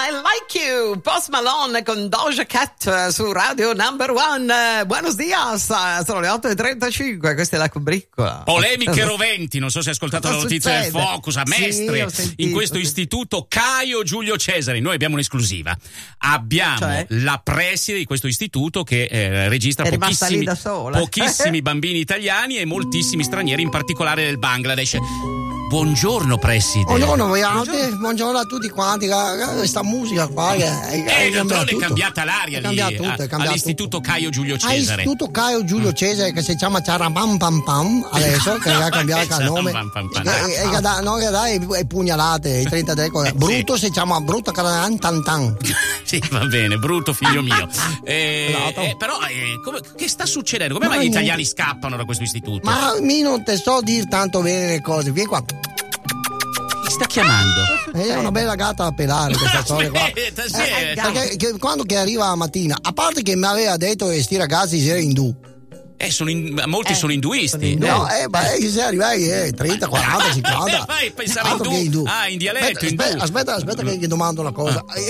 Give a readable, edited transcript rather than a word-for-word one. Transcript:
I Like You, Post Malone con Doja Cat su Radio Number One. Buenos dias, sono le 8:35, questa è la combriccola. Polemiche roventi, non so se hai ascoltato la notizia del Focus, a Mestre, in questo istituto Caio Giulio Cesare. Noi abbiamo un'esclusiva. Abbiamo la preside di questo istituto che registra pochissimi bambini italiani e moltissimi stranieri, in particolare del Bangladesh. Buongiorno preside. Buongiorno a tutti quanti. Questa musica qua è cambiata l'aria lì, all'istituto Caio Giulio Cesare. All'istituto Caio Giulio Cesare, che si chiama Ciarabam Pam Pam adesso, che ha cambiato il nome. Che dai pugnalate, i 33 brutto si chiama Brutto Caran Tan Tan. Sì, va bene, brutto figlio mio. Però che sta succedendo? Come mai gli italiani scappano da questo istituto? Ma mi non te so dir tanto bene le cose. Vieni qua. Chi sta chiamando? È una bella gatta da pelare questa storia qua. Perché quando che arriva la mattina, a parte che mi aveva detto che sti ragazzi erano indù. Molti sono induisti. No, se arrivai 30, 40, 50. Pensavo indù. In dialetto. Aspetta che gli domando una cosa.